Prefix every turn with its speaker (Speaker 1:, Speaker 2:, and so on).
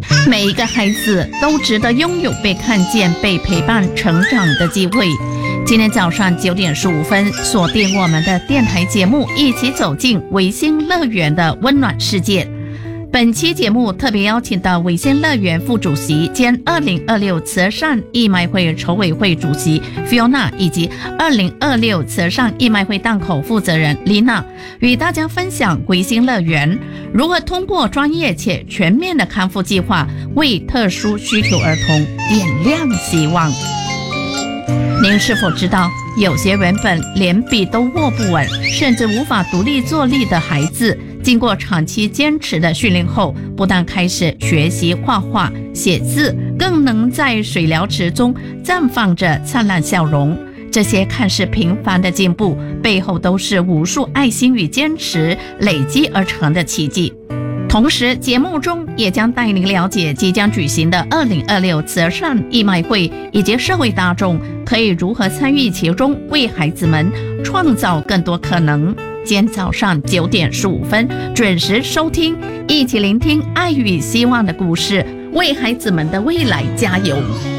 Speaker 1: 每一个孩子都值得拥有被看见、被陪伴成长的机会。今天早上9点15分，锁定我们的电台节目，一起走进维新乐园的温暖世界。本期节目特别邀请到维新乐园副主席兼2026慈善义卖会筹委会主席 Fiona 以及2026慈善义卖会档口负责人 Lina， 与大家分享维新乐园如何通过专业且全面的康复计划，为特殊需求儿童点亮希望。您是否知道，有些原本连笔都握不稳，甚至无法独立坐立的孩子，经过长期坚持的训练后，不但开始学习画画、写字，更能在水疗池中绽放着灿烂笑容。这些看似平凡的进步，背后都是无数爱心与坚持累积而成的奇迹。同时，节目中也将带您了解即将举行的2026慈善义卖会，以及社会大众可以如何参与其中，为孩子们创造更多可能。今天早上9点15分准时收听，一起聆听爱与希望的故事，为孩子们的未来加油。